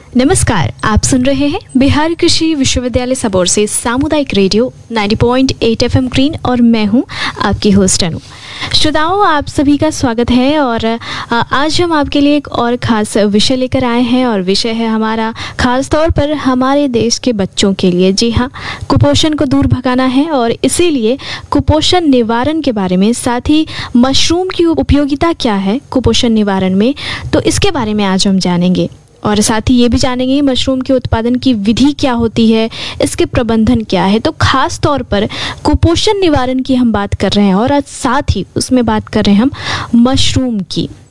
नमस्कार, आप सुन रहे हैं बिहार कृषि विश्वविद्यालय सबौर से सामुदायिक रेडियो 90.8 FM ग्रीन और मैं हूं आपकी होस्ट अनु। श्रोताओं, आप सभी का स्वागत है और आज हम आपके लिए एक और ख़ास विषय लेकर आए हैं और विषय है हमारा ख़ास तौर पर हमारे देश के बच्चों के लिए। जी हाँ, कुपोषण को दूर भगाना है और इसीलिए कुपोषण निवारण के बारे में, साथ ही मशरूम की उपयोगिता क्या है कुपोषण निवारण में, तो इसके बारे में आज हम जानेंगे। और साथ ही ये भी जानेंगे मशरूम के उत्पादन की विधि क्या होती है, इसके प्रबंधन क्या है। तो खास तौर पर कुपोषण निवारण की हम बात कर रहे हैं और आज साथ ही उसमें बात कर रहे हैं हम मशरूम की।